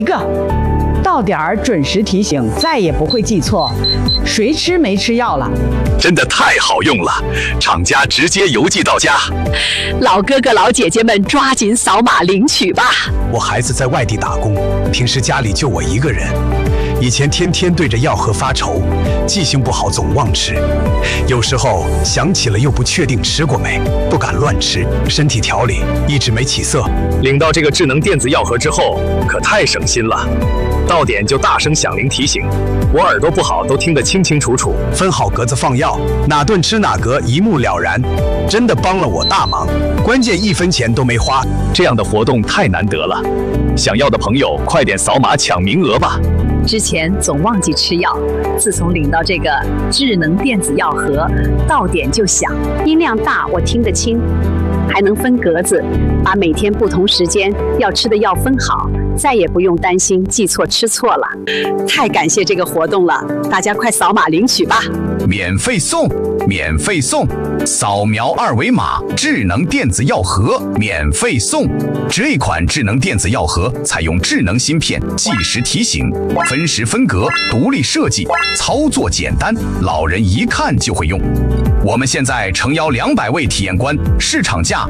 一个到点儿准时提醒，再也不会记错谁吃没吃药了。 真的太好用了，厂家直接邮寄到家。 老哥哥老姐姐们抓紧扫码领取吧。 我孩子在外地打工，平时家里就我一个人，以前天天对着药盒发愁，记性不好总忘吃，有时候想起了又不确定吃过没，不敢乱吃，身体调理一直没起色。 领到这个智能电子药盒之后，可太省心了，到点就大声响铃提醒，我耳朵不好都听得清清楚楚。 分好格子放药，哪顿吃哪格，一目了然，真的帮了我大忙，关键1分钱都没花。 这样的活动太难得了，想要的朋友快点扫码抢名额吧。 之前总忘记吃药，自从领到这个智能电子药盒，到点就响，音量大我听得清，还能分格子，把每天不同时间要吃的药分好，再也不用担心记错吃错了。太感谢这个活动了，大家快扫码领取吧！ 免费送，免费送！扫描2维码，智能电子药盒免费送。这款智能电子药盒采用智能芯片，计时提醒，分时分格，独立设计，操作简单，老人一看就会用。我们现在诚邀200位体验官，市场价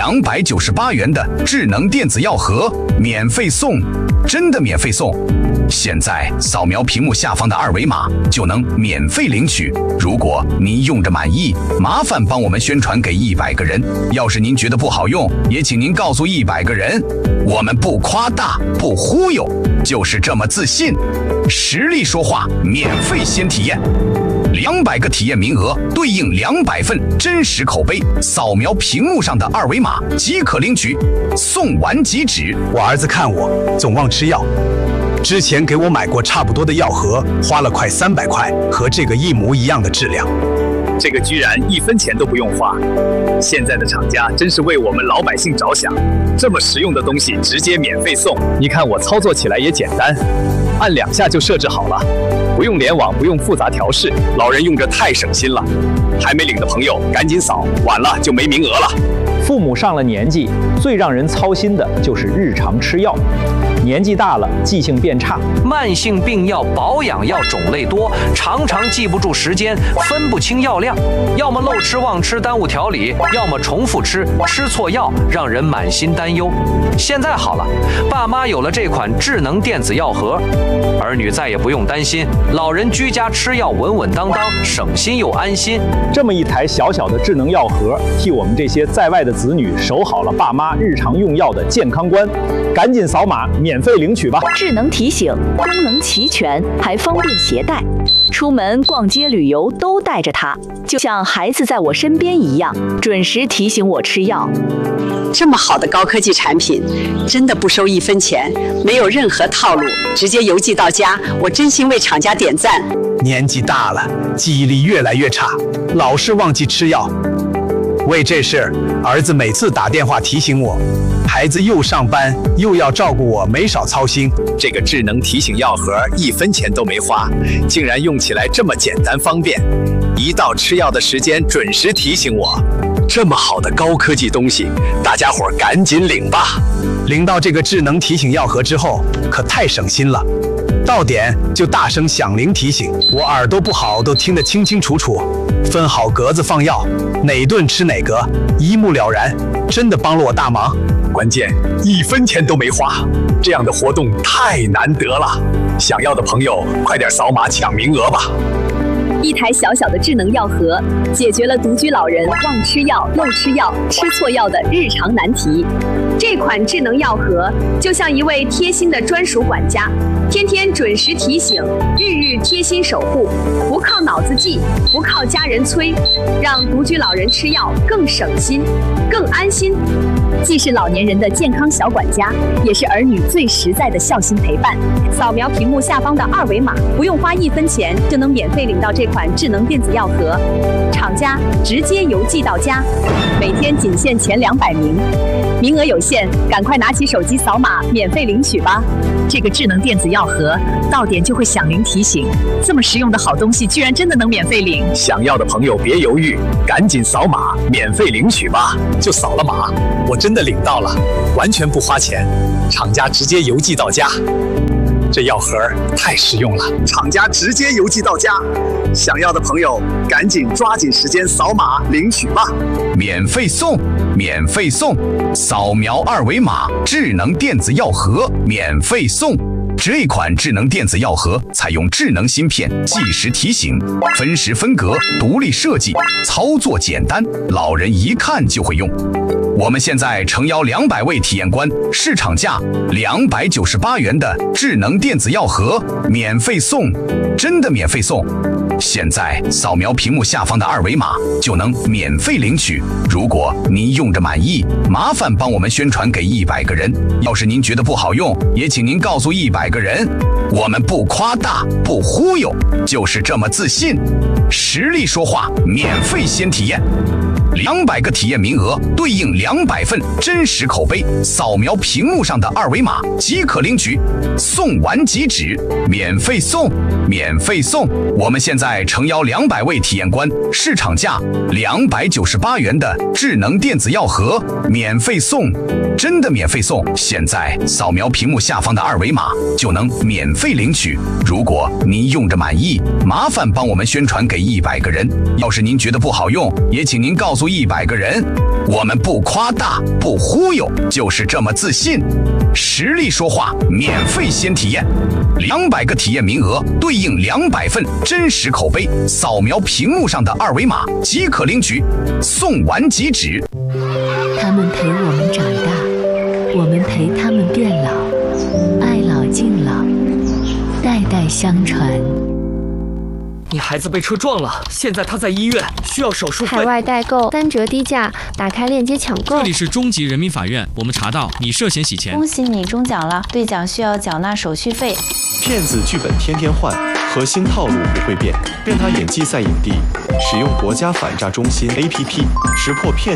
298元的智能电子药盒免费送，真的免费送！现在扫描屏幕下方的2维码就能免费领取。如果您用着满意，麻烦帮我们宣传给100个人。要是您觉得不好用，也请您告诉100个人。我们不夸大，不忽悠，就是这么自信。实力说话，免费先体验。200个体验名额对应200份真实口碑，扫描屏幕上的2维码即可领取，送完即止。 我儿子看我总忘吃药，之前给我买过差不多的药盒，花了快300块，和这个一模一样的质量。 这个居然1分钱都不用花，现在的厂家真是为我们老百姓着想，这么实用的东西直接免费送。你看我操作起来也简单，按2下就设置好了，不用联网，不用复杂调试，老人用着太省心了。还没领的朋友赶紧扫，晚了就没名额了。 父母上了年纪，最让人操心的就是日常吃药。年纪大了，记性变差， 慢性病药、保养药种类多，常常记不住时间，分不清药量，要么漏吃忘吃耽误调理，要么重复吃，吃错药让人满心担忧。现在好了，爸妈有了这款智能电子药盒，儿女再也不用担心，老人居家吃药稳稳当当，省心又安心。 这么一台小小的智能药盒，替我们这些在外的子女守好了爸妈日常用药的健康观。赶紧扫码免费领取吧！ 智能提醒，功能齐全，还方便携带，出门逛街旅游都带着它，就像孩子在我身边一样，准时提醒我吃药。 这么好的高科技产品，真的不收1分钱，没有任何套路，直接邮寄到家，我真心为厂家点赞。 年纪大了，记忆力越来越差，老是忘记吃药。为这事儿，儿子每次打电话提醒我，孩子又上班又要照顾我，没少操心。 这个智能提醒药盒1分钱都没花，竟然用起来这么简单方便，一到吃药的时间准时提醒我。这么好的高科技东西，大家伙赶紧领吧！ 领到这个智能提醒药盒之后，可太省心了。到点就大声响铃提醒，我耳朵不好都听得清清楚楚。分好格子放药，哪顿吃哪格，一目了然，真的帮了我大忙。 关键1分钱都没花，这样的活动太难得了。想要的朋友快点扫码抢名额吧！ 一台小小的智能药盒，解决了独居老人忘吃药、漏吃药、吃错药的日常难题。这款智能药盒就像一位贴心的专属管家，天天准时提醒，日日贴心守护，不靠脑子记，不靠家人催，让独居老人吃药更省心、更安心。既是老年人的健康小管家，也是儿女最实在的孝心陪伴。扫描屏幕下方的2维码，不用花1分钱就能免费领到这款智能电子药盒，厂家直接邮寄到家，每天仅限前200名，名额有限。 现，赶快拿起手机扫码免费领取吧。 这个智能电子药盒到点就会响铃提醒，这么实用的好东西居然真的能免费领！ 想要的朋友别犹豫，赶紧扫码免费领取吧！就扫了码，我真的领到了，完全不花钱，厂家直接邮寄到家。这药盒太实用了，厂家直接邮寄到家。想要的朋友赶紧抓紧时间扫码领取吧！ 免费送，免费送！扫描二维码，智能电子药盒免费送。这款智能电子药盒采用智能芯片，计时提醒，分时分格，独立设计，操作简单，老人一看就会用。我们现在诚邀200位体验官，市场价298元的智能电子药盒免费送，真的免费送！现在扫描屏幕下方的二维码就能免费领取。如果您用着满意，麻烦帮我们宣传给100个人。要是您觉得不好用，也请您告诉100个人。我们不夸大，不忽悠，就是这么自信。实力说话，免费先体验。200个体验名额对应200份真实口碑，扫描屏幕上的二维码即可领取，送完即止，免费送，免费送！我们现在诚邀200位体验官，市场价298元的智能电子药盒免费送，真的免费送！现在扫描屏幕下方的二维码就能免费领取。如果您用着满意，麻烦帮我们宣传给100个人。要是您觉得不好用，也请您告诉100个人。我们不夸大，不忽悠，就是这么自信。实力说话，免费先体验。200个体验名额对应200份真实口碑，扫描屏幕上的二维码即可领取，送完即止。 他们陪我们长大，我们陪他们变老，爱老敬老，代代相传。 你孩子被车撞了，现在他在医院，需要手术费。 海外代购3折低价，打开链接抢购。 这里是中级人民法院，我们查到你涉嫌洗钱。 恭喜你中奖了，兑奖需要缴纳手续费。 骗子剧本天天换，核心套路不会变，骗他演技赛影帝，使用国家反诈中心 APP， 识破骗